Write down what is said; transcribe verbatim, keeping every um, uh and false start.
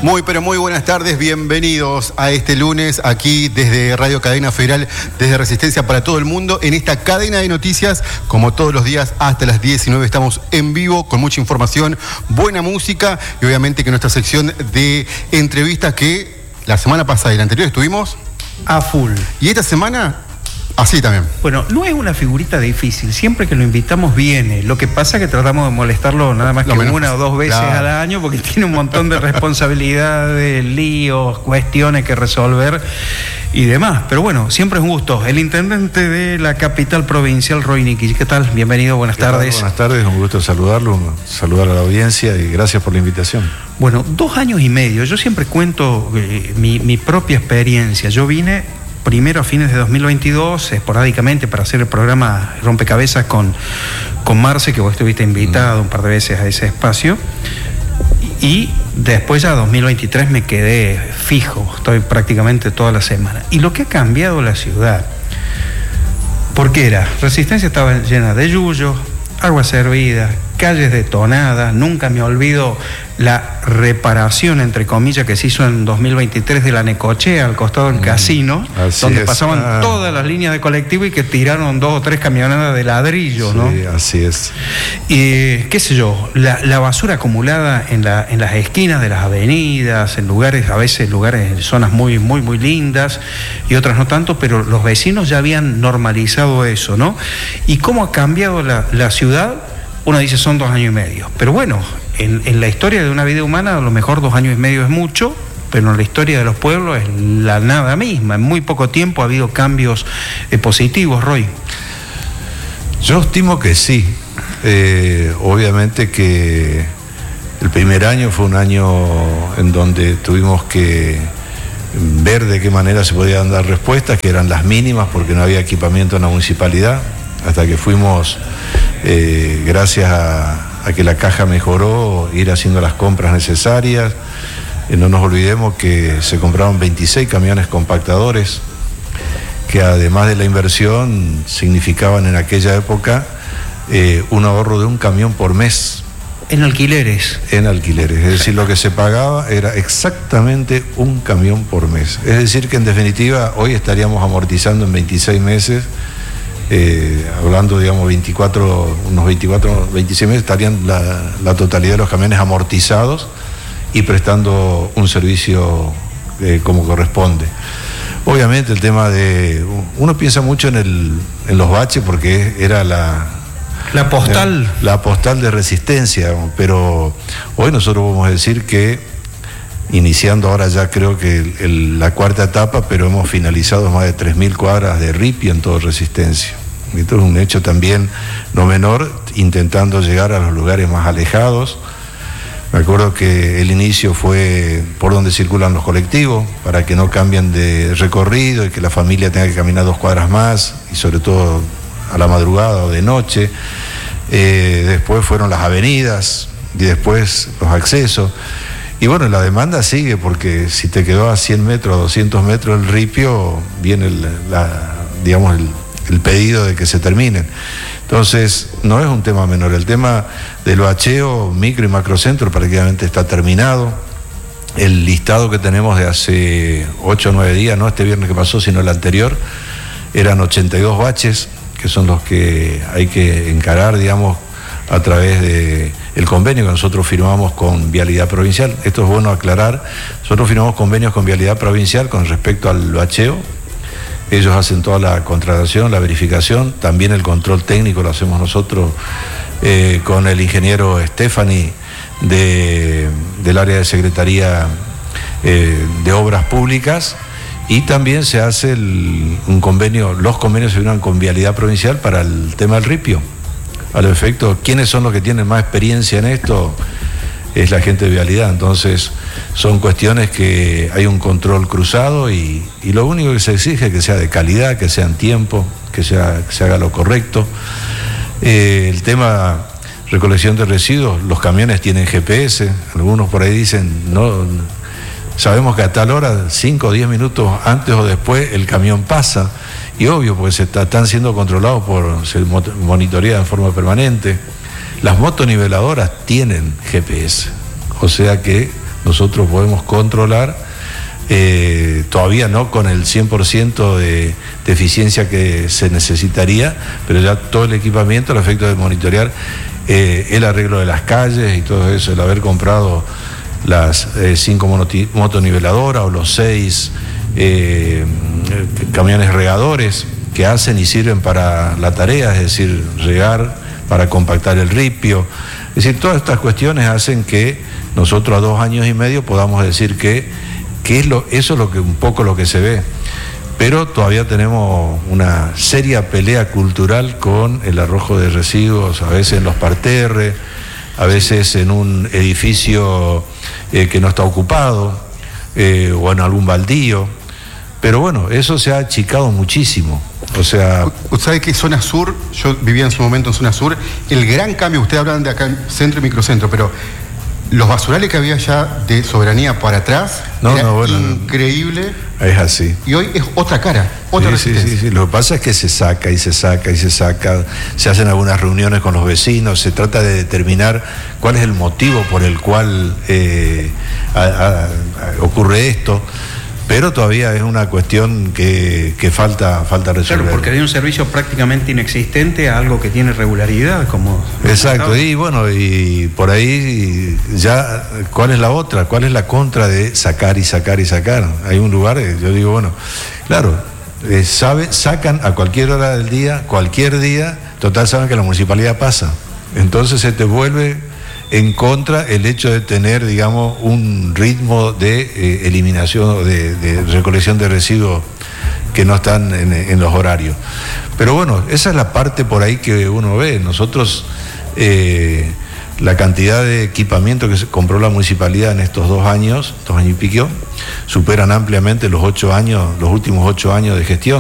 Muy, pero muy buenas tardes, bienvenidos a este lunes aquí desde Radio Cadena Federal, desde Resistencia para todo el mundo, en esta cadena de noticias, como todos los días hasta las diecinueve estamos en vivo con mucha información, buena música y obviamente que nuestra sección de entrevistas que la semana pasada y la anterior estuvimos a full. Y esta semana... así también. Bueno, no es una figurita difícil, siempre que lo invitamos viene. Lo que pasa es que tratamos de molestarlo nada más que una o dos veces claro. al año, porque tiene un montón de responsabilidades, líos, cuestiones que resolver y demás. Pero bueno, siempre es un gusto. El intendente de la capital provincial, Roy Niquich. ¿Qué tal? Bienvenido, buenas tardes. Buenas tardes, un gusto saludarlo, saludar a la audiencia y gracias por la invitación. Bueno, dos años y medio. Yo siempre cuento eh, mi, mi propia experiencia. Yo vine... primero a fines de dos mil veintidós, esporádicamente, para hacer el programa Rompecabezas con, con Marce, que vos estuviste invitado un par de veces a ese espacio. Y después ya dos mil veintitrés me quedé fijo, estoy prácticamente toda la semana. Y lo que ha cambiado la ciudad, porque era, Resistencia estaba llena de yuyos, agua servida, calles detonadas, nunca me olvido la reparación, entre comillas, que se hizo en dos mil veintitrés de la Necochea, al costado del mm, casino, donde es. pasaban ah. todas las líneas de colectivo y que tiraron dos o tres camionetas de ladrillo, sí, ¿no? Sí, así es. Y, qué sé yo, la, la basura acumulada en, la, en las esquinas de las avenidas, en lugares, a veces lugares, en zonas muy, muy, muy lindas, y otras no tanto, pero los vecinos ya habían normalizado eso, ¿no? Y cómo ha cambiado la, la ciudad. Uno dice son dos años y medio, pero bueno, en, en la historia de una vida humana a lo mejor dos años y medio es mucho, pero en la historia de los pueblos es la nada misma. En muy poco tiempo ha habido cambios eh, positivos, Roy. Yo estimo que sí. Eh, obviamente que el primer año fue un año en donde tuvimos que ver de qué manera se podían dar respuestas, que eran las mínimas porque no había equipamiento en la municipalidad, hasta que fuimos... Eh, gracias a, a que la caja mejoró, ir haciendo las compras necesarias. Eh, no nos olvidemos que se compraron veintiséis camiones compactadores, que además de la inversión significaban en aquella época eh, un ahorro de un camión por mes. En alquileres. En alquileres, es decir, lo que se pagaba era exactamente un camión por mes. Es decir, que en definitiva hoy estaríamos amortizando en veintiséis meses. Eh, hablando, digamos, veinticuatro, unos veinticuatro, veintiséis meses, estarían la, la totalidad de los camiones amortizados y prestando un servicio eh, como corresponde. Obviamente el tema de... Uno piensa mucho en, el, en los baches porque era la... La postal. La, la postal de Resistencia, pero hoy nosotros vamos a decir que, iniciando ahora ya creo que el, el, la cuarta etapa, pero hemos finalizado más de tres mil cuadras de ripio en todo Resistencia. Esto es un hecho también no menor, intentando llegar a los lugares más alejados. Me acuerdo que el inicio fue por donde circulan los colectivos, para que no cambien de recorrido y que la familia tenga que caminar dos cuadras más, y sobre todo a la madrugada o de noche. Eh, después fueron las avenidas y después los accesos. Y bueno, la demanda sigue, porque si te quedó a cien metros, doscientos metros el ripio, viene el, la, digamos, el, el pedido de que se terminen. Entonces, no es un tema menor. El tema del bacheo, micro y macrocentro, prácticamente está terminado. El listado que tenemos de hace ocho o nueve días, no este viernes que pasó, sino el anterior, eran ochenta y dos baches, que son los que hay que encarar, digamos, a través de el convenio que nosotros firmamos con Vialidad Provincial. Esto es bueno aclarar. Nosotros firmamos convenios con Vialidad Provincial con respecto al bacheo. Ellos hacen toda la contratación, la verificación, también el control técnico lo hacemos nosotros eh, con el ingeniero Stephanie de, del área de Secretaría eh, de Obras Públicas, y también se hace el, un convenio, los convenios se firman con Vialidad Provincial para el tema del ripio. Al efecto, ¿quiénes son los que tienen más experiencia en esto? Es la gente de Vialidad. Entonces son cuestiones que hay un control cruzado y, y lo único que se exige es que sea de calidad, que sea en tiempo, que, sea, que se haga lo correcto. Eh, el tema recolección de residuos, los camiones tienen G P S, algunos por ahí dicen, no, sabemos que a tal hora, cinco o diez minutos antes o después, el camión pasa, y obvio, porque se está, están siendo controlados por, se monitorea en forma permanente. Las motoniveladoras tienen G P S, o sea que nosotros podemos controlar, eh, todavía no con el cien por ciento de, de eficiencia que se necesitaría, pero ya todo el equipamiento, el efecto de monitorear eh, el arreglo de las calles y todo eso, el haber comprado las eh, cinco motoniveladoras o los seis eh, camiones regadores que hacen y sirven para la tarea, es decir, regar, para compactar el ripio. Es decir, todas estas cuestiones hacen que nosotros a dos años y medio podamos decir que, que es lo, eso es lo que, un poco lo que se ve. Pero todavía tenemos una seria pelea cultural con el arrojo de residuos, a veces en los parterres, a veces en un edificio eh, que no está ocupado, eh, o en algún baldío. Pero bueno, eso se ha achicado muchísimo. O sea... Usted sabe que zona sur, yo vivía en su momento en zona sur, el gran cambio, ustedes hablan de acá en centro y microcentro, pero los basurales que había ya de Soberanía para atrás, no, era no, bueno, increíble. Es así. Y hoy es otra cara, otra sí, sí, sí, sí. Lo que pasa es que se saca y se saca y se saca, se hacen algunas reuniones con los vecinos, se trata de determinar cuál es el motivo por el cual eh, a, a, a, ocurre esto. Pero todavía es una cuestión que, que falta, falta resolver. Claro, porque hay un servicio prácticamente inexistente a algo que tiene regularidad, como... Exacto, y bueno, y por ahí ya, ¿cuál es la otra? ¿Cuál es la contra de sacar y sacar y sacar? Hay un lugar, yo digo, bueno, claro, eh, sabe, sacan a cualquier hora del día, cualquier día, total saben que la municipalidad pasa. Entonces se te vuelve en contra el hecho de tener, digamos, un ritmo de eh, eliminación, de, de recolección de residuos que no están en, en los horarios. Pero bueno, esa es la parte por ahí que uno ve. Nosotros, eh, la cantidad de equipamiento que se compró la municipalidad en estos dos años, dos años y pico, superan ampliamente los ocho años, los últimos ocho años de gestión.